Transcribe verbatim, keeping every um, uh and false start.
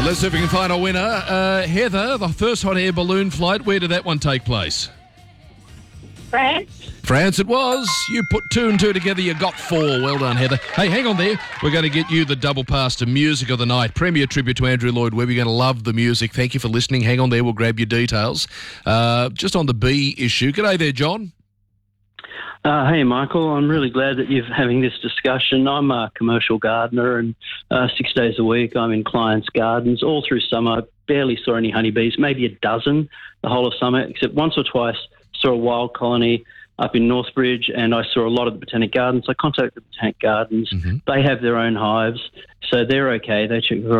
Uh, let's see if we can find a winner. Uh, Heather, the first hot air balloon flight, where did that one take place? France. France it was. You put two and two together, you got four. Well done, Heather. Hey, hang on there. We're going to get you the double pass to Music of the Night. Premier tribute to Andrew Lloyd Webber. You're going to love the music. Thank you for listening. Hang on there. We'll grab your details. Uh, just on the bee issue. G'day there, John. Uh, hey, Michael. I'm really glad that you're having this discussion. I'm a commercial gardener, and uh, six days a week I'm in clients' gardens all through summer. I barely saw any honeybees, maybe a dozen the whole of summer, except once or twice saw a wild colony up in Northbridge, and I saw a lot of the Botanic Gardens. I contacted the Botanic Gardens. Mm-hmm. They have their own hives, so they're okay. They check